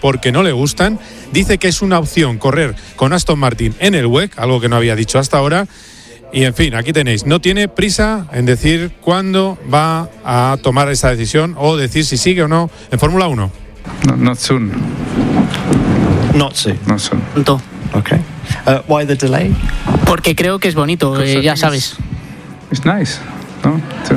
porque no le gustan. Dice que es una opción correr con Aston Martin en el WEC, algo que no había dicho hasta ahora. Y en fin, aquí tenéis, no tiene prisa en decir cuándo va a tomar esa decisión o decir si sigue o no en Fórmula 1. No, not soon. Not soon. Not soon. Pronto. Okay. Why the delay? Porque creo que es bonito, ya sabes. It's nice. No?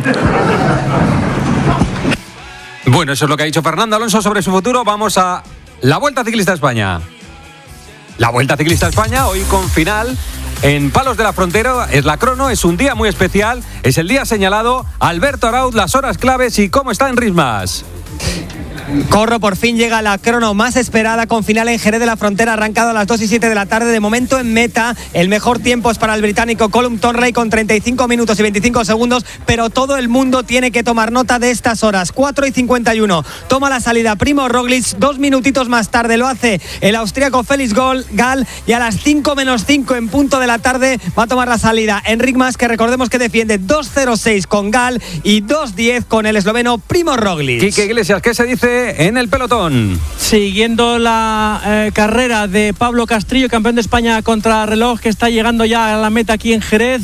Bueno, eso es lo que ha dicho Fernando Alonso sobre su futuro. Vamos a la Vuelta Ciclista a España. La Vuelta Ciclista a España, hoy con final en Palos de la Frontera. Es la crono, es un día muy especial. Es el día señalado. Alberto Arauz, las horas claves y cómo está en Rismas. Corro, por fin llega la crono más esperada con final en Jerez de la Frontera, arrancado a las 2:07 de la tarde. De momento en meta, el mejor tiempo es para el británico Colum Tonley con 35 minutos y 25 segundos, pero todo el mundo tiene que tomar nota de estas horas. 4:51 toma la salida Primo Roglic, 2 minutitos más tarde lo hace el austríaco Félix Gall, y a las 5:05 en punto de la tarde va a tomar la salida Enric Mas, que recordemos que defiende 2:06 con Gall y 2:10 con el esloveno Primo Roglic. Quique Iglesias, ¿qué se dice en el pelotón? Siguiendo la carrera de Pablo Castrillo, campeón de España contrarreloj, que está llegando ya a la meta aquí en Jerez.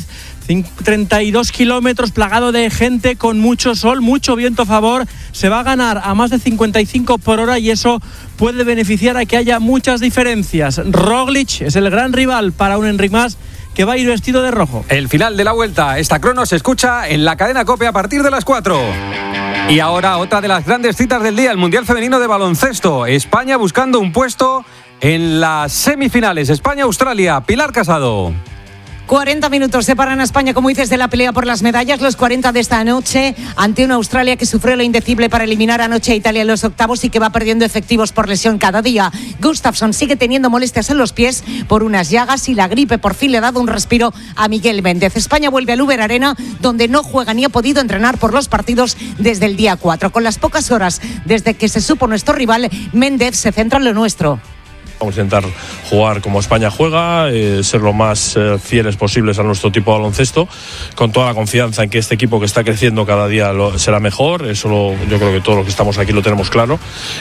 32 kilómetros, plagado de gente, con mucho sol, mucho viento a favor. Se va a ganar a más de 55 por hora y eso puede beneficiar a que haya muchas diferencias. Roglic es el gran rival para un Enric Mas, que va a ir vestido de rojo. El final de la Vuelta, esta crono se escucha en la cadena COPE a partir de las 4. Y ahora otra de las grandes citas del día, el Mundial Femenino de Baloncesto. España buscando un puesto en las semifinales. España-Australia. Pilar Casado. 40 minutos separan a España, como dices, de la pelea por las medallas. Los 40 de esta noche ante una Australia que sufrió lo indecible para eliminar anoche a Italia en los octavos y que va perdiendo efectivos por lesión cada día. Gustafsson sigue teniendo molestias en los pies por unas llagas y la gripe por fin le ha dado un respiro a Miguel Méndez. España vuelve al Uber Arena, donde no juega ni ha podido entrenar por los partidos desde el día 4. Con las pocas horas desde que se supo nuestro rival, Méndez se centra en lo nuestro. Vamos a intentar jugar como España juega, ser lo más fieles posibles a nuestro tipo de baloncesto, con toda la confianza en que este equipo que está creciendo cada día será mejor. Eso yo creo que todos los que estamos aquí lo tenemos claro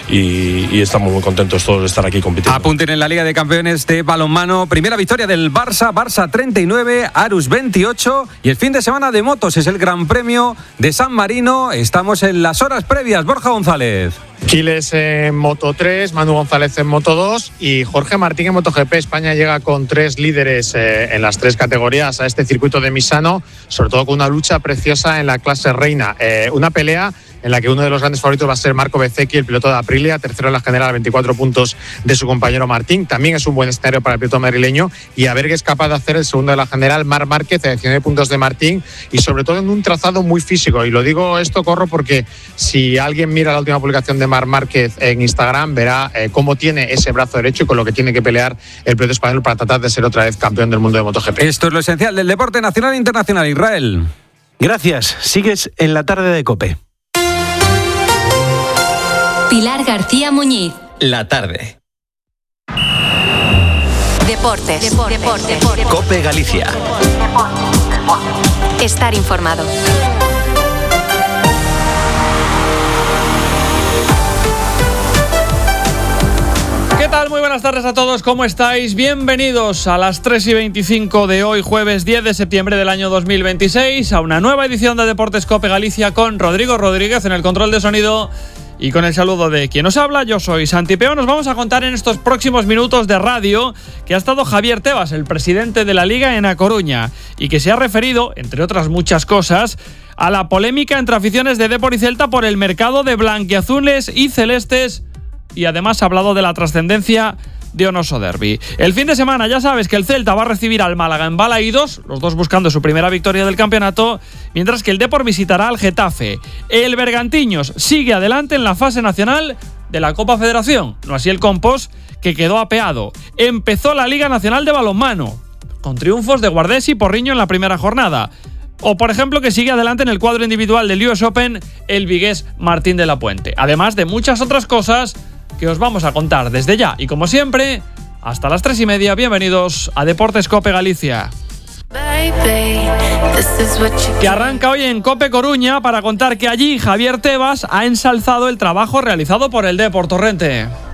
y estamos muy contentos todos de estar aquí compitiendo. Apunten en la Liga de Campeones de balonmano. Primera victoria del Barça 39, Arus 28 y el fin de semana de motos es el Gran Premio de San Marino. Estamos en las horas previas. Borja González. Quiles en Moto 3, Manu González en Moto 2 y Jorge Martín en MotoGP. España llega con 3 líderes en las 3 categorías a este circuito de Misano, sobre todo con una lucha preciosa en la clase reina. Una pelea en la que uno de los grandes favoritos va a ser Marco Bezzecchi, el piloto de Aprilia, tercero en la general, 24 puntos de su compañero Martín. También es un buen escenario para el piloto madrileño y a ver qué es capaz de hacer el segundo de la general, Marc Márquez, a 19 puntos de Martín y sobre todo en un trazado muy físico. Y lo digo esto, Corro, porque si alguien mira la última publicación de Marc Márquez en Instagram, verá cómo tiene ese brazo derecho y con lo que tiene que pelear el piloto español para tratar de ser otra vez campeón del mundo de MotoGP. Esto es lo esencial del deporte nacional e internacional. Israel. Gracias. Sigues en la tarde de COPE. Pilar García Muñiz. La tarde. Deportes. COPE Galicia. Estar informado. ¿Qué tal? Muy buenas tardes a todos, ¿cómo estáis? Bienvenidos a las 3:25 de hoy, jueves 10 de septiembre del año 2026, a una nueva edición de Deportes COPE Galicia con Rodrigo Rodríguez en el control de sonido y con el saludo de quien os habla. Yo soy Santi Peón. Nos vamos a contar en estos próximos minutos de radio que ha estado Javier Tebas, el presidente de la Liga en A Coruña, y que se ha referido, entre otras muchas cosas, a la polémica entre aficiones de Depor y Celta por el mercado de blanquiazules y celestes, y además ha hablado de la trascendencia de Onoso Derby. El fin de semana ya sabes que el Celta va a recibir al Málaga en Balaídos, los dos buscando su primera victoria del campeonato, mientras que el Depor visitará al Getafe. El Bergantiños sigue adelante en la fase nacional de la Copa Federación, no así el Compos, que quedó apeado. Empezó la Liga Nacional de Balonmano, con triunfos de Guardés y Porriño en la primera jornada. O, por ejemplo, que sigue adelante en el cuadro individual del US Open el vigués Martín de la Puente. Además de muchas otras cosas que os vamos a contar desde ya. Y como siempre, hasta las 3:30, bienvenidos a Deportes COPE Galicia. Que arranca hoy en COPE Coruña para contar que allí Javier Tebas ha ensalzado el trabajo realizado por el Depor Torrente.